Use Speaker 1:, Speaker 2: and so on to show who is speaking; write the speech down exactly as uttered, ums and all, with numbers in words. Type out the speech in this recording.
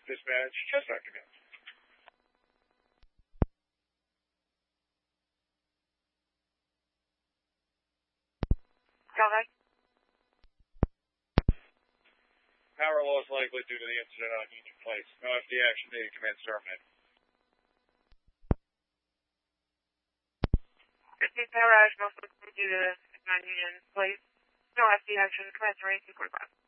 Speaker 1: Dispatch, Chestnut Command.
Speaker 2: Calvin.
Speaker 1: Power loss likely due to the incident on Union Place. No F D action needed. Command terminated.
Speaker 2: fifteen power outage most likely due to non-Union Place. No F D action. Command terminated. two forty-five.